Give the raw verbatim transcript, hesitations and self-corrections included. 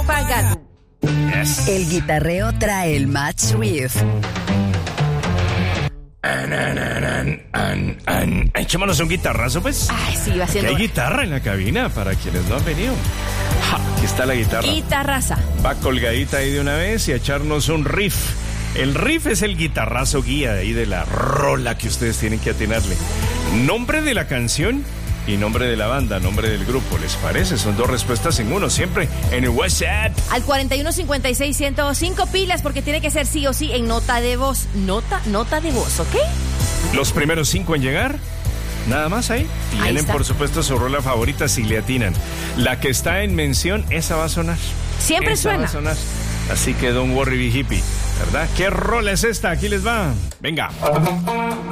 apagado. Yes. El guitarreo trae el match riff. An, an, an, an, an, an. Echémonos un guitarrazo, pues. Ay, sí, va Aquí haciendo... hay guitarra en la cabina para quienes no han venido. Ja, aquí está la guitarra. Guitarraza. Va colgadita ahí de una vez y a echarnos un riff. El riff es el guitarrazo guía ahí de la rola que ustedes tienen que atinarle. Nombre de la canción y nombre de la banda, nombre del grupo. ¿Les parece? Son dos respuestas en uno, siempre en el WhatsApp. Al cuarenta y uno cincuenta y seis ciento cinco pilas, porque tiene que ser sí o sí en nota de voz. Nota, nota de voz, ¿ok? Los primeros cinco en llegar, nada más ahí. Tienen, está. por supuesto, su rola favorita si le atinan. La que está en mención, esa va a sonar. Siempre Esa suena. va a sonar. Así que don't worry, be hippie, ¿verdad? ¿Qué rola es esta? Aquí les va. Venga.